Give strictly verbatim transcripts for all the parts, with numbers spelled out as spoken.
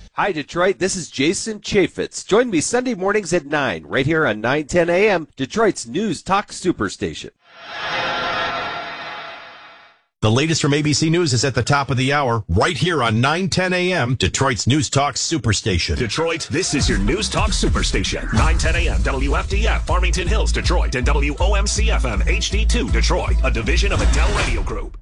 Hi, Detroit. This is Jason Chaffetz. Join me Sunday mornings at nine, right here on nine ten A M, Detroit's News Talk Superstation. The latest from A B C News is at the top of the hour, right here on nine ten A M, Detroit's News Talk Superstation. Detroit, this is your News Talk Superstation. nine ten A M, W F D F, Farmington Hills, Detroit, and W O M C F M H D two, Detroit, a division of Adele Radio Group.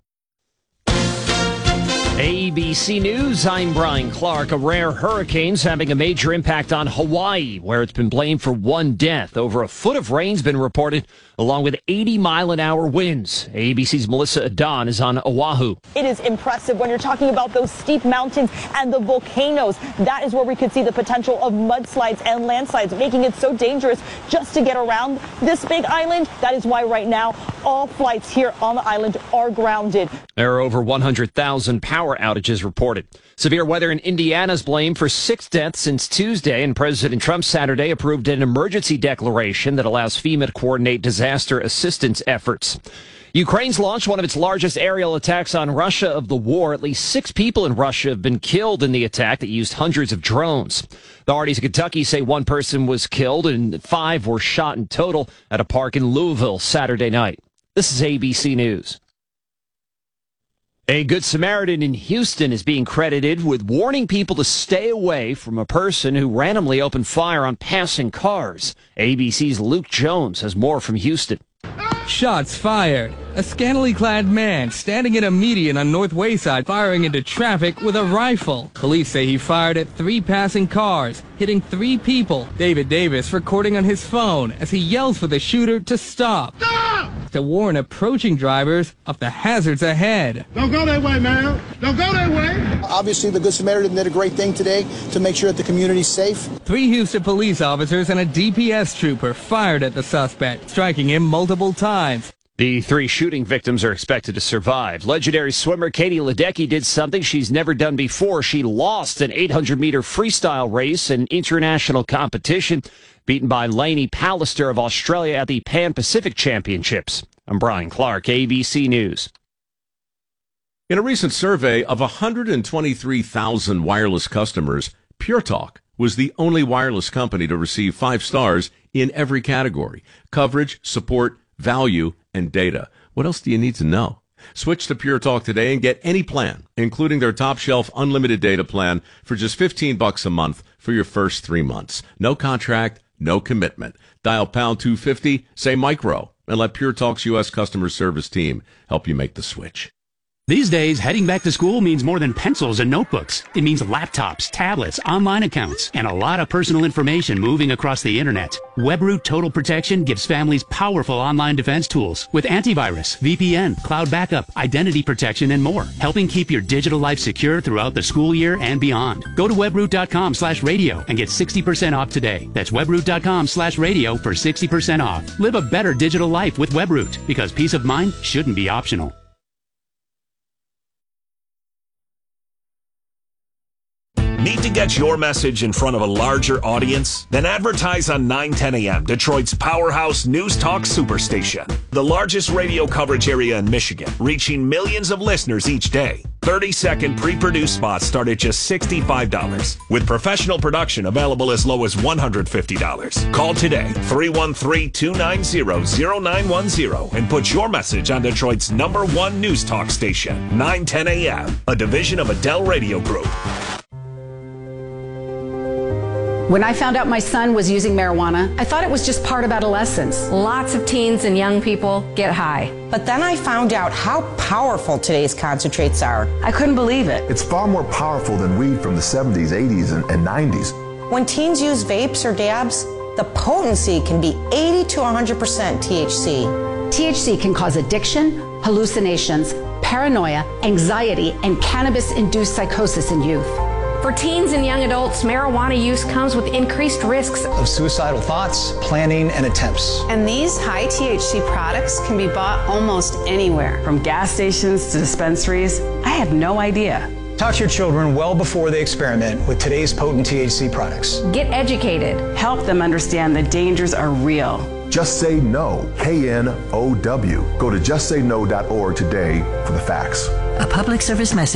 A B C News, I'm Brian Clark. A rare hurricane's having a major impact on Hawaii, where it's been blamed for one death. Over a foot of rain's been reported, along with eighty mile an hour winds. A B C's Melissa Adon is on Oahu. It is impressive when you're talking about those steep mountains and the volcanoes. That is where we could see the potential of mudslides and landslides, making it so dangerous just to get around this big island. That is why right now all flights here on the island are grounded. There are over one hundred thousand power outages reported. Severe weather in Indiana's blamed for six deaths since Tuesday, and President Trump Saturday approved an emergency declaration that allows FEMA to coordinate disaster assistance efforts. Ukraine's launched one of its largest aerial attacks on Russia of the war. At least six people in Russia have been killed in the attack that used hundreds of drones. Authorities in Kentucky say one person was killed and five were shot in total at a park in Louisville Saturday night. This is A B C News. A Good Samaritan in Houston is being credited with warning people to stay away from a person who randomly opened fire on passing cars. A B C's Luke Jones has more from Houston. Shots fired. A scantily clad man standing in a median on North Wayside firing into traffic with a rifle. Police say he fired at three passing cars, hitting three people. David Davis recording on his phone as he yells for the shooter to stop. Stop! To warn approaching drivers of the hazards ahead. Don't go that way, man. Don't go that way. Obviously, the Good Samaritan did a great thing today to make sure that the community's safe. Three Houston police officers and a D P S trooper fired at the suspect, striking him multiple times. The three shooting victims are expected to survive. Legendary swimmer Katie Ledecky did something she's never done before. She lost an eight hundred meter freestyle race in international competition, beaten by Lainey Pallister of Australia at the Pan Pacific Championships. I'm Brian Clark, A B C News. In a recent survey of one hundred twenty-three thousand wireless customers, Pure Talk was the only wireless company to receive five stars in every category: coverage, support, value, and data. What else do you need to know? Switch to Pure Talk today and get any plan, including their top shelf unlimited data plan, for just fifteen bucks a month for your first three months. No contract, no commitment. Dial pound two fifty, say micro, and let Pure Talk's U S customer service team help you make the switch. These days, heading back to school means more than pencils and notebooks. It means laptops, tablets, online accounts, and a lot of personal information moving across the internet. WebRoot Total Protection gives families powerful online defense tools with antivirus, V P N, cloud backup, identity protection, and more, helping keep your digital life secure throughout the school year and beyond. Go to webroot.com slash radio and get sixty percent off today. That's webroot.com slash radio for sixty percent off. Live a better digital life with WebRoot, because peace of mind shouldn't be optional. Need to get your message in front of a larger audience? Then advertise on nine ten A M, Detroit's powerhouse News Talk Superstation. The largest radio coverage area in Michigan, reaching millions of listeners each day. thirty second pre-produced spots start at just sixty-five dollars, with professional production available as low as one hundred fifty dollars. Call today, three one three, two nine zero, zero nine one zero, and put your message on Detroit's number one News Talk station, nine ten A M, a division of Adele Radio Group. When I found out my son was using marijuana, I thought it was just part of adolescence. Lots of teens and young people get high. But then I found out how powerful today's concentrates are. I couldn't believe it. It's far more powerful than weed from the seventies, eighties, and, and nineties. When teens use vapes or dabs, the potency can be eighty to one hundred percent T H C. T H C can cause addiction, hallucinations, paranoia, anxiety, and cannabis-induced psychosis in youth. For teens and young adults, marijuana use comes with increased risks of suicidal thoughts, planning, and attempts. And these high T H C products can be bought almost anywhere, from gas stations to dispensaries. I had no idea. Talk to your children well before they experiment with today's potent T H C products. Get educated. Help them understand the dangers are real. Just Say No, K N O W. Go to just say no dot org today for the facts. A public service message.